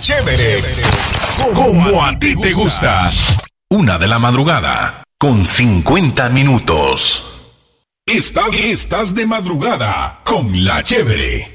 Chévere. Como a ti te gusta. 1:00 con 50 minutos. Estás de madrugada con La Chévere.